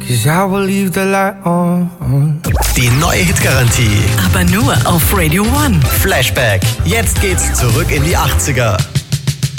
'cause I will leave the light on. Die neue Hitgarantie. Aber nur auf Radio One. Flashback. Jetzt geht's zurück in die 80er.